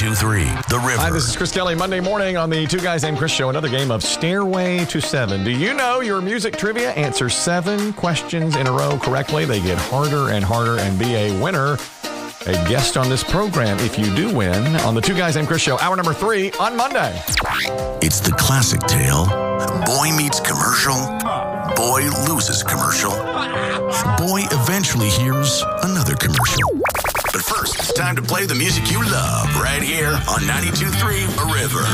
92.3 The River. Hi, this is Chris Kelly. Monday morning on the Two Guys Named Chris Show, another game of Stairway to Seven. Do you know your music trivia? Answer 7 questions in a row correctly. They get harder and harder and be a winner, a guest on this program if you do win on the Two Guys Named Chris Show, hour number 3 on Monday. It's the classic tale. Boy meets commercial. Boy loses commercial. Boy eventually hears another commercial. But first, it's time to play the music you love right here on 92.3 The River.